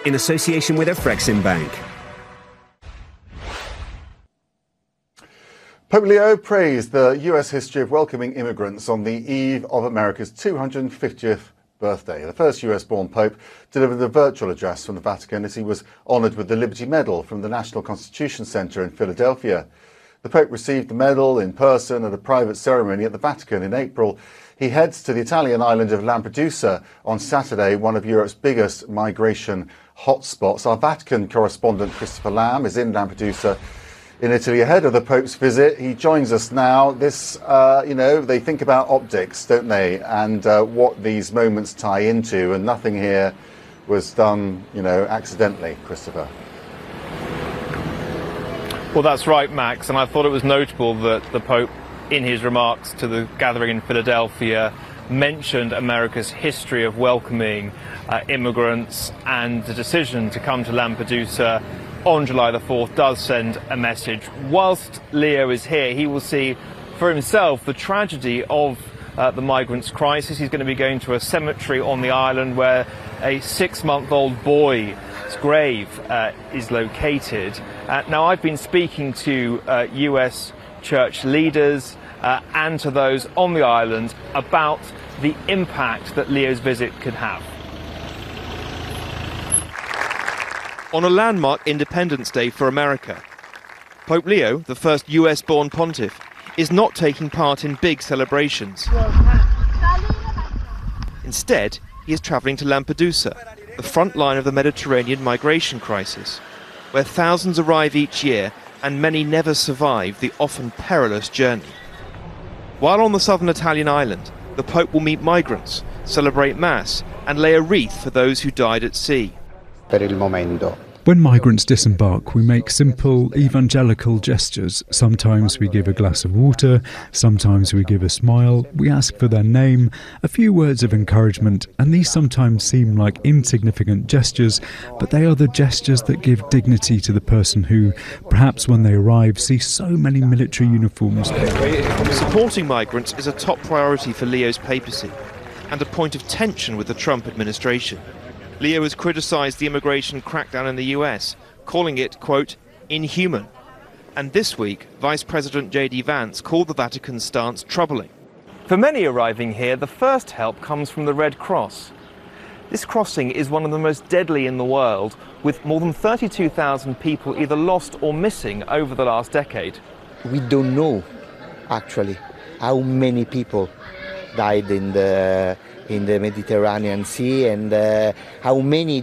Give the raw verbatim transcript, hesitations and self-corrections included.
in association with Efrexim Bank. Pope Leo praised the U S history of welcoming immigrants on the eve of America's two hundred fiftieth birthday. The first U S-born Pope delivered a virtual address from the Vatican as he was honoured with the Liberty Medal from the National Constitution Center in Philadelphia. The Pope received the medal in person at a private ceremony at the Vatican in April. He heads to the Italian island of Lampedusa on Saturday, one of Europe's biggest migration hotspots. Our Vatican correspondent Christopher Lamb is in Lampedusa in Italy ahead of the Pope's visit. He joins us now. This, uh, you know, they think about optics, don't they, and uh, what these moments tie into, and nothing here was done, you know, accidentally, Christopher. Well, that's right, Max, and I thought it was notable that the Pope, in his remarks to the gathering in Philadelphia, mentioned America's history of welcoming uh, immigrants, and the decision to come to Lampedusa on July the fourth does send a message. Whilst Leo is here, he will see for himself the tragedy of uh, the migrants' crisis. He's going to be going to a cemetery on the island where a six-month-old boy's grave uh, is located. Uh, now, I've been speaking to uh, U S church leaders uh, and to those on the island about the impact that Leo's visit could have. On a landmark Independence Day for America, Pope Leo, the first U S-born pontiff, is not taking part in big celebrations. Instead, he is travelling to Lampedusa, the front line of the Mediterranean migration crisis, where thousands arrive each year and many never survive the often perilous journey. While on the southern Italian island, the Pope will meet migrants, celebrate Mass, and lay a wreath for those who died at sea. Per il momento. When migrants disembark, we make simple evangelical gestures. Sometimes we give a glass of water, sometimes we give a smile, we ask for their name, a few words of encouragement, and these sometimes seem like insignificant gestures, but they are the gestures that give dignity to the person who, perhaps when they arrive, see so many military uniforms. Supporting migrants is a top priority for Leo's papacy, and a point of tension with the Trump administration. Leo has criticised the immigration crackdown in the U S, calling it, quote, inhuman. And this week, Vice President J D Vance called the Vatican's stance troubling. For many arriving here, the first help comes from the Red Cross. This crossing is one of the most deadly in the world, with more than thirty-two thousand people either lost or missing over the last decade. We don't know, actually, how many people died in the in the Mediterranean Sea, and uh, how many